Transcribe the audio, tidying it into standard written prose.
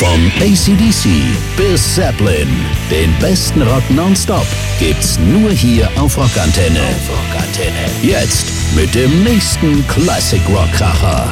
Vom AC/DC bis Zeppelin, den besten Rock nonstop gibt's nur hier auf Rockantenne. Jetzt mit dem nächsten Classic Rock Kracher.